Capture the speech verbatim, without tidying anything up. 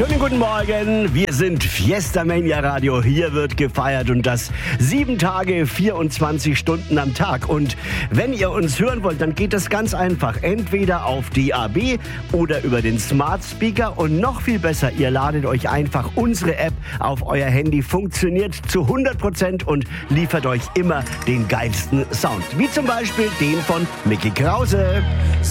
Schönen guten Morgen, wir sind Fiesta Mania Radio, hier wird gefeiert und das sieben Tage, vierundzwanzig Stunden am Tag. Und wenn ihr uns hören wollt, dann geht das ganz einfach, entweder auf D A B oder über den Smart Speaker und noch viel besser, ihr ladet euch einfach unsere App auf euer Handy, funktioniert zu hundert Prozent und liefert euch immer den geilsten Sound, wie zum Beispiel den von Micky Krause.